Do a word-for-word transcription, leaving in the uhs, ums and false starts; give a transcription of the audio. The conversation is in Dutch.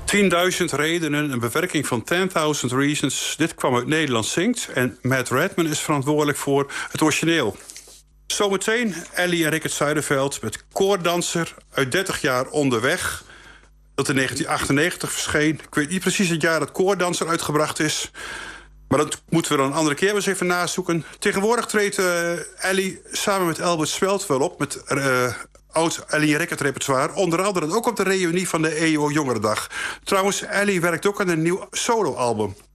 tienduizend redenen, een bewerking van tenduizend Reasons. Dit kwam uit Nederland Zingt. En Matt Redman is verantwoordelijk voor het origineel. Zometeen Ellie en Rickert Zuiderveld met Koordanser uit dertig jaar onderweg. Dat in negentien achtennegentig verscheen. Ik weet niet precies het jaar dat Koordanser uitgebracht is. Maar dat moeten we dan een andere keer eens even nazoeken. Tegenwoordig treedt uh, Ellie samen met Albert Swelt wel op met uh, oud Ellie Rickert repertoire. Onder andere ook op de reunie van de E O Jongerendag. Trouwens, Ellie werkt ook aan een nieuw soloalbum.